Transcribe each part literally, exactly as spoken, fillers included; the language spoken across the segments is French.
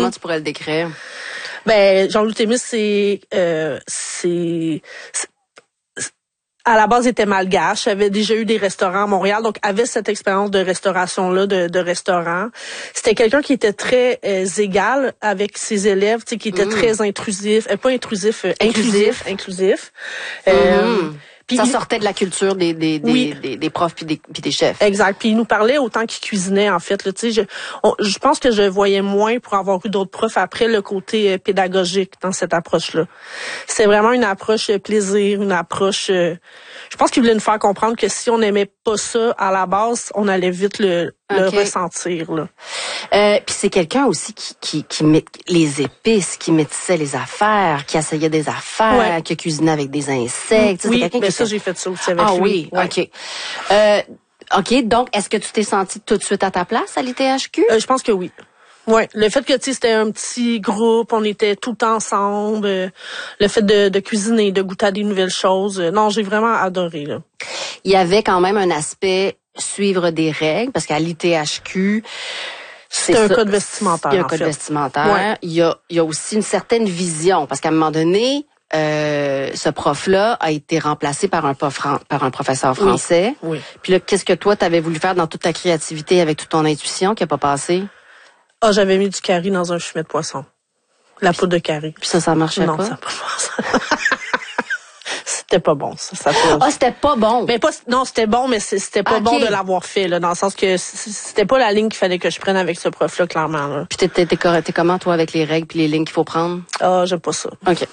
Comment tu pourrais le décrire? Ben, Jean-Loup Thémis, c'est, euh, c'est, c'est à la base, il était malgache, avait déjà eu des restaurants à Montréal, donc avait cette expérience de restauration-là, de, de restaurant. C'était quelqu'un qui était très euh, égal avec ses élèves, tu sais, qui était mmh. très intrusif, euh, pas intrusif, euh, inclusif, inclusif. Mmh. Euh, Puis ça il, sortait de la culture des des des, oui. des, des profs puis des, puis des chefs. Exact. Puis il nous parlait autant qu'il cuisinait en fait. Là, tu sais, je, on, je pense que je voyais moins pour avoir eu d'autres profs après le côté euh, pédagogique dans cette approche-là. C'est vraiment une approche euh, plaisir, une approche. Euh, je pense qu'il voulait nous faire comprendre que si on n'aimait pas ça à la base, on allait vite le, okay. le ressentir là. Euh, puis c'est quelqu'un aussi qui qui qui met les épices, qui métissait les affaires, qui essayait des affaires, ouais. qui cuisinait avec des insectes. Oui, mais ben ça fait... j'ai fait ça aussi avec ah, lui. Ah oui, ouais. ok. Euh, ok, donc est-ce que tu t'es sentie tout de suite à ta place à l'I T H Q? Euh, je pense que oui. Ouais, le fait que tu sais c'était un petit groupe, on était tout ensemble, euh, le fait de, de cuisiner, de goûter à des nouvelles choses, euh, non, j'ai vraiment adoré là. Il y avait quand même un aspect suivre des règles parce qu'à l'I T H Q c'est un ça, code vestimentaire. Il y a un en code fait. vestimentaire. Ouais. Il y a il y a aussi une certaine vision parce qu'à un moment donné Euh, ce prof-là a été remplacé par un prof par un professeur français. Oui. oui. Puis là, qu'est-ce que toi, t'avais voulu faire dans toute ta créativité avec toute ton intuition qui a pas passé? Ah, oh, j'avais mis du curry dans un fumet de poisson. La puis, poudre de curry. Puis ça, ça marchait non, pas? Non, ça pas marché. C'était pas bon, ça. ça ah, oh, c'était pas bon? Mais pas, non, c'était bon, mais c'était pas ah, okay. bon de l'avoir fait, là, dans le sens que c'était pas la ligne qu'il fallait que je prenne avec ce prof-là, clairement, là. Puis t'es, t'es, t'es, t'es comment, toi, avec les règles puis les lignes qu'il faut prendre? Ah, oh, j'aime pas ça. OK.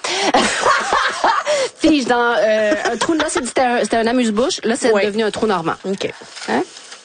Fige dans euh, un trou, là, c'était un, c'était un amuse-bouche. Là, c'est ouais. devenu un trou normand. OK. Hein?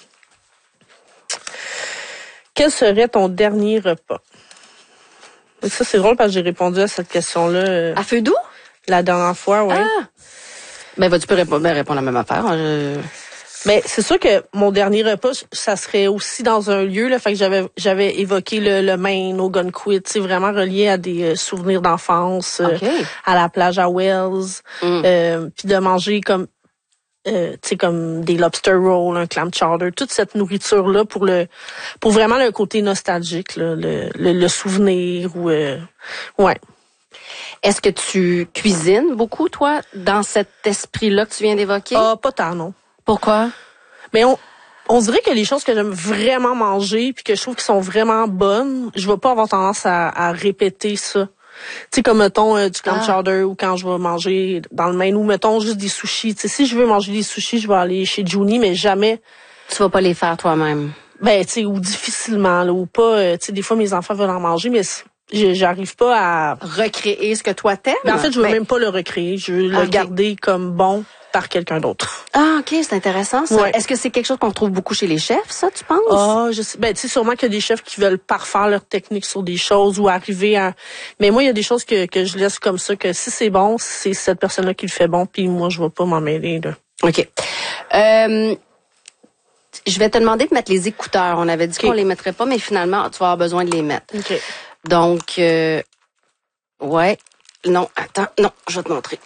Quel serait ton dernier repas? Et ça, c'est drôle parce que j'ai répondu à cette question-là. Euh, à feu doux? La dernière fois, oui. Ah! Ben, bah, tu peux répondre, ben, répondre à la même affaire. Je... Mais c'est sûr que mon dernier repas, ça serait aussi dans un lieu, là. Fait que j'avais, j'avais évoqué le, le Maine, Algonquin, tu sais, vraiment relié à des euh, souvenirs d'enfance, okay. euh, à la plage à Wells, mm. euh, puis de manger comme, euh, tu sais, comme des lobster rolls, un clam chowder, toute cette nourriture-là pour le, pour vraiment le côté nostalgique, là, le, le, le souvenir ou, euh, ouais. Est-ce que tu cuisines beaucoup, toi, dans cet esprit-là que tu viens d'évoquer? Ah, pas tant, non. Pourquoi? Mais on, on dirait que les choses que j'aime vraiment manger puis que je trouve qu'ils sont vraiment bonnes, je vais pas avoir tendance à, à répéter ça. Tu sais, comme, mettons, euh, du clam ah. chowder ou quand je vais manger dans le Maine ou, mettons, juste des sushis. Tu sais, si je veux manger des sushis, je vais aller chez Juni, mais jamais... Tu vas pas les faire toi-même? Ben, tu sais, ou difficilement, là, ou pas... Euh, tu sais, des fois, mes enfants veulent en manger, mais... J'arrive pas à recréer ce que toi t'aimes. Ben en fait, je veux ben... même pas le recréer. Je veux okay. le garder comme bon par quelqu'un d'autre. Ah, ok, c'est intéressant ça. Ouais. Est-ce que c'est quelque chose qu'on trouve beaucoup chez les chefs, ça, tu penses? Ah, je sais. Ben, tu sais, sûrement qu'il y a des chefs qui veulent parfaire leur technique sur des choses ou arriver à. Mais moi, il y a des choses que que je laisse comme ça, que si c'est bon, c'est cette personne-là qui le fait bon, puis moi, je vais pas m'en mêler là. Ok. Euh... Je vais te demander de mettre les écouteurs. On avait dit okay. qu'on les mettrait pas, mais finalement, tu vas avoir besoin de les mettre. Ok. Donc, euh, ouais. Non, attends, non, je vais te montrer.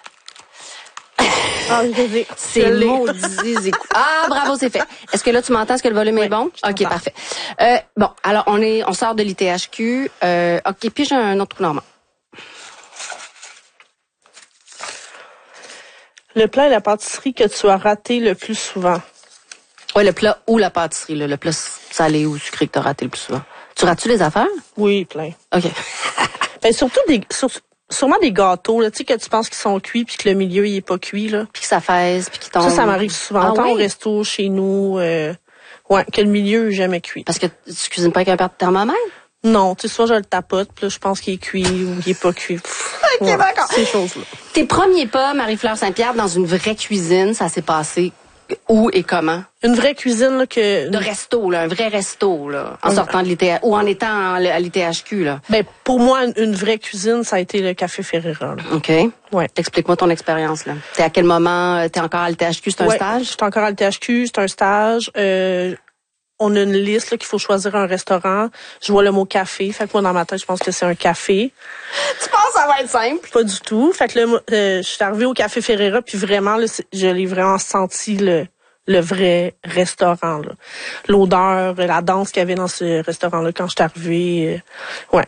Ah, je c'est maudit. Ah, bravo, c'est fait. Est-ce que là, tu m'entends? Est-ce que le volume oui, est bon? OK, parfait. Euh, bon, alors, on est, on sort de l'I T H Q. Euh, OK, puis j'ai un autre trou normand. Le plat et la pâtisserie que tu as raté le plus souvent? Oui, le plat ou la pâtisserie, là, le plat salé ou sucré que tu as raté le plus souvent. Tu rates-tu les affaires? Oui, plein. OK. Ben, surtout des, sur, sûrement des gâteaux, là, tu sais, que tu penses qu'ils sont cuits puis que le milieu, il est pas cuit, là. Puis que ça fesse, puis qu'ils tombent. Ça, ça m'arrive souvent. Ah, tant oui? au resto, chez nous, euh, ouais, que le milieu est jamais cuit. Parce que tu cuisines pas avec un paire de thermomètre? Non, tu sais, soit je le tapote, puis là, je pense qu'il est cuit ou il est pas cuit. Pff, OK, ouais, d'accord. Ces choses-là. Tes premiers pas, Marie-Fleur Saint-Pierre, dans une vraie cuisine, ça s'est passé où et comment? Une vraie cuisine, là, que... De resto, là, un vrai resto, là, en sortant de l'I T H Q, ou en étant à l'I T H Q, là. Ben, pour moi, une vraie cuisine, ça a été le Café Ferreira, là. OK. Ouais. Explique-moi ton expérience, là. T'es à quel moment? T'es encore à l'I T H Q? C'est un ouais, stage? Je suis encore à l'I T H Q, c'est un stage. Euh, on a une liste, là, qu'il faut choisir un restaurant. Je vois le mot café. Fait que moi, dans ma tête, je pense que c'est un café. Tu penses que ça va être simple? Pas du tout. Fait que là, euh, je suis arrivée au Café Ferreira, puis vraiment, là, je l'ai vraiment senti, le... le vrai restaurant, là. L'odeur, la danse qu'il y avait dans ce restaurant-là quand je suis arrivée. Euh, ouais.